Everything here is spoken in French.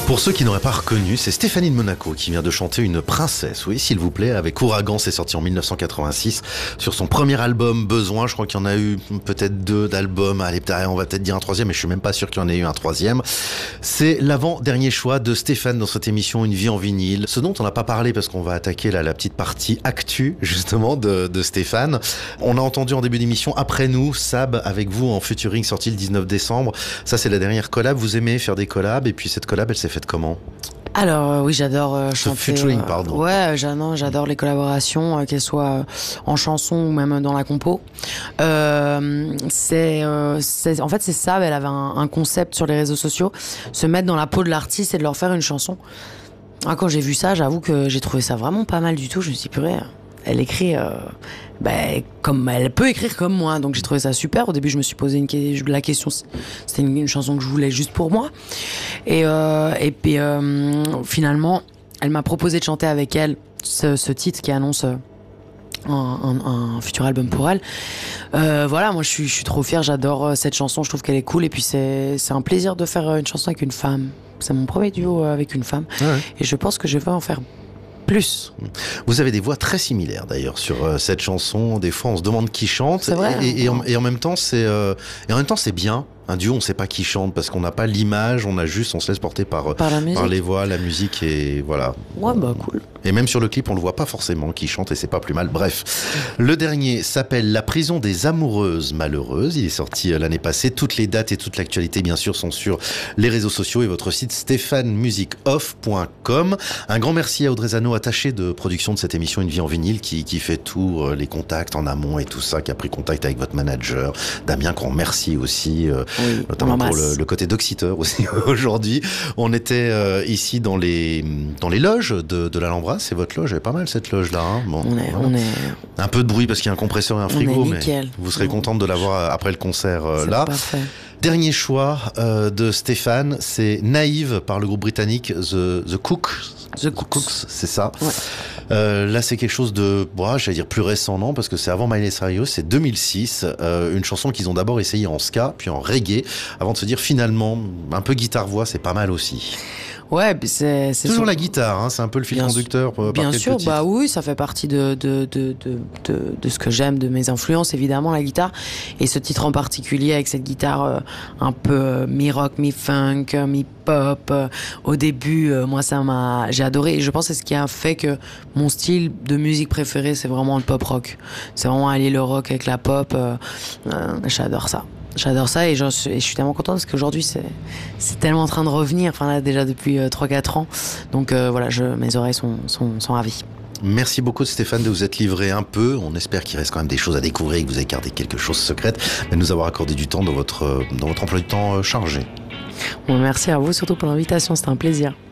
Pour ceux qui n'auraient pas reconnu, c'est Stéphanie de Monaco qui vient de chanter une princesse, oui s'il vous plaît, avec Ouragan, c'est sorti en 1986 sur son premier album Besoin. Je crois qu'il y en a eu peut-être 2 d'albums, allez, on va peut-être dire un troisième, mais je suis même pas sûr qu'il y en ait eu un troisième. C'est l'avant-dernier choix de Stéphane dans cette émission Une vie en vinyle, ce dont on n'a pas parlé parce qu'on va attaquer la petite partie actu justement de Stéphane. On a entendu en début d'émission Après nous, Sab avec vous en featuring sorti le 19 décembre. Ça c'est la dernière collab, vous aimez faire des collabs et puis cette collab elle s'est faite comment ? Alors oui, j'adore chanter. Featuring, pardon. Ouais, j'adore les collaborations, qu'elles soient en chanson ou même dans la compo. En fait, c'est ça. Elle avait un concept sur les réseaux sociaux, se mettre dans la peau de l'artiste et de leur faire une chanson. Quand j'ai vu ça, j'avoue que j'ai trouvé ça vraiment pas mal du tout. Je me suis dit, purée, elle écrit comme elle peut écrire comme moi, donc j'ai trouvé ça super. Au début, je me suis posé la question, c'était une chanson que je voulais juste pour moi, et puis finalement, elle m'a proposé de chanter avec elle ce titre qui annonce un futur album pour elle. Voilà, moi je suis trop fière, j'adore cette chanson, je trouve qu'elle est cool, et puis c'est un plaisir de faire une chanson avec une femme. C'est mon premier duo avec une femme, ouais. Et je pense que je vais en faire plus. Vous avez des voix très similaires d'ailleurs sur cette chanson. Des fois, on se demande qui chante. C'est vrai. Et en même temps, c'est bien. Un duo, on ne sait pas qui chante parce qu'on n'a pas l'image, on se laisse porter par les voix, la musique et voilà. Ouais, bah cool. Et même sur le clip, on le voit pas forcément qui chante et c'est pas plus mal. Bref, le dernier s'appelle La prison des amoureuses malheureuses. Il est sorti l'année passée. Toutes les dates et toute l'actualité, bien sûr, sont sur les réseaux sociaux et votre site stéphanemusicoff.com. Un grand merci à Audrey Zano, attachée de production de cette émission Une vie en vinyle, qui fait tout, les contacts en amont et tout ça, qui a pris contact avec votre manager, Damien, qu'on remercie aussi. Oui, notamment pour le côté doxiteur aussi. Aujourd'hui, on était ici dans les loges de l'Alhambra. C'est votre loge, elle est pas mal cette loge-là. Hein, bon, on est un peu de bruit parce qu'il y a un compresseur et un frigo, mais vous serez contente de l'avoir après le concert là. Parfait. Dernier choix de Stéphane, c'est Naïve par le groupe britannique The Cooks. The Cooks, c'est ça. Ouais. Là, c'est quelque chose de, j'allais dire plus récent, non, parce que c'est avant Miley Cyrus, c'est 2006. Une chanson qu'ils ont d'abord essayé en ska, puis en reggae, avant de se dire finalement, un peu guitare-voix, c'est pas mal aussi. Ouais, c'est toujours la guitare, hein, c'est un peu le fil conducteur. Bien sûr, bah oui, ça fait partie de ce que j'aime, de mes influences, évidemment, la guitare. Et ce titre en particulier, avec cette guitare un peu mi-rock, mi-funk, mi-pop. Au début, moi, j'ai adoré. Et je pense que c'est ce qui a fait que mon style de musique préféré, c'est vraiment le pop-rock. C'est vraiment allier le rock avec la pop. J'adore ça. J'adore ça et je suis tellement contente parce qu'aujourd'hui c'est tellement en train de revenir, enfin là déjà depuis 3-4 ans, donc voilà, mes oreilles sont ravies. Merci beaucoup Stéphane de vous être livré un peu, on espère qu'il reste quand même des choses à découvrir et que vous avez gardé quelque chose secrète, mais de nous avoir accordé du temps dans votre emploi du temps chargé. Bon, merci à vous surtout pour l'invitation, c'était un plaisir.